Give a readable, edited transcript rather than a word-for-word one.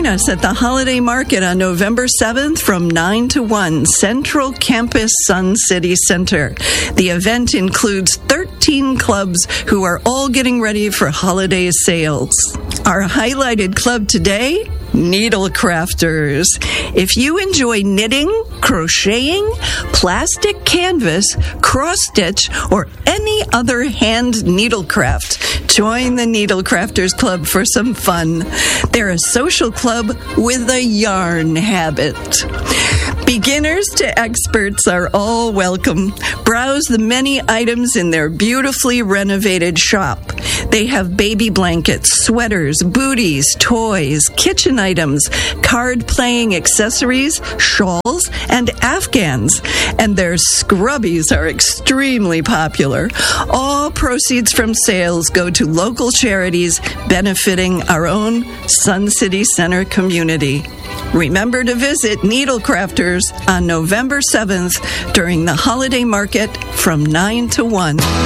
us at the Holiday Market on November 7th from 9 to 1, Central Campus Sun City Center. The event includes 13 clubs who are all getting ready for holiday sales. Our highlighted club today, Needle Crafters. If you enjoy knitting, crocheting, plastic canvas, cross-stitch, or any other hand needlecraft, join the Needle Crafters Club for some fun. They're a social club with a yarn habit. Beginners to experts are all welcome. Browse the many items in their beautifully renovated shop. They have baby blankets, sweaters, booties, toys, kitchen items, card-playing accessories, shawls, and Afghans. And their scrubbies are extremely popular. All proceeds from sales go to local charities benefiting our own Sun City Center community. Remember to visit Needle Crafters on November 7th during the holiday market from 9 to 1.